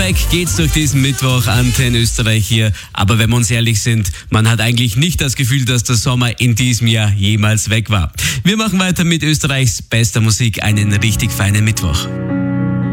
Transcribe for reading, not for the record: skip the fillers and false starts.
Weg geht's durch diesen Mittwoch, Antenne Österreich hier. Aber wenn wir uns ehrlich sind, man hat eigentlich nicht das Gefühl, dass der Sommer in diesem Jahr jemals weg war. Wir machen weiter mit Österreichs bester Musik. Einen richtig feinen Mittwoch.